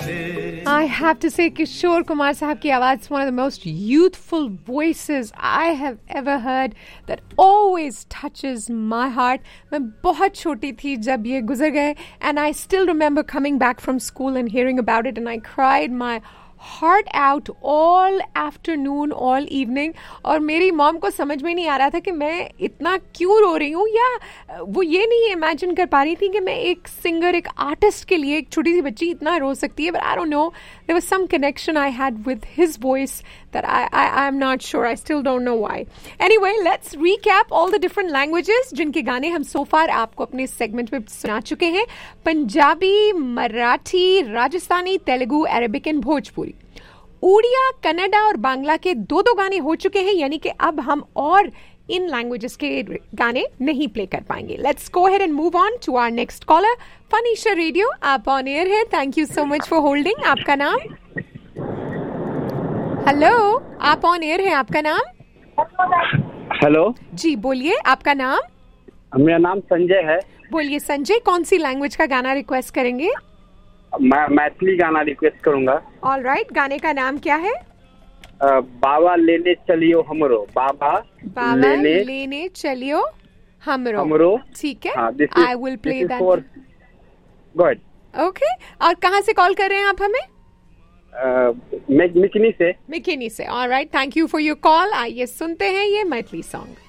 I have to say, Kishore Kumar साहब की आवाज़ is one of the most youthful voices I have ever heard that always touches my heart. मैं बहुत छोटी थी जब ये गुजर गए and I still remember coming back from school and hearing about it and I cried my heart out all afternoon, all evening. और मेरी मॉम को समझ में नहीं आ रहा था कि मैं इतना क्यों रो रही हूँ या वो ये नहीं इमेजिन कर पा रही थी कि मैं एक सिंगर, एक आर्टिस्ट के लिए एक छोटी सी बच्ची इतना रो सकती है. But I don't know, there was some connection I had with his voice that I am not sure. I still don't know why. Anyway, let's recap all the different languages जिनके गाने हम so far आपको अपने segment में सुना चुके हैं. Punjabi, Marathi, Rajasthani, Telugu, Arabic and Bhojpuri. Odia, Kannada और बांग्ला के दो गाने हो चुके हैं, यानी कि अब हम और इन लैंग्वेजेस के गाने नहीं प्ले कर पाएंगे. Let's go ahead and move on to our next collar. फनीशा radio, आप ऑन एयर है. Thank you so much for holding. आपका नाम? हेलो, आप ऑन एयर हैं. आपका नाम? हेलो जी, बोलिए. आपका नाम? मेरा नाम संजय है. बोलिए संजय, कौन सी लैंग्वेज का गाना रिक्वेस्ट करेंगे? मैं मैथिली गाना रिक्वेस्ट करूंगा. ऑल राइट, गाने का नाम क्या है? बाबा लेने चलियो हमरो. बाबा लेने चलियो हमरो. ठीक है, I will play that. Good. Okay, और कहाँ से कॉल कर रहे हैं आप हमें? मिकिनी से. All right, thank you for your call. आइए सुनते हैं ये मैथिली सॉन्ग.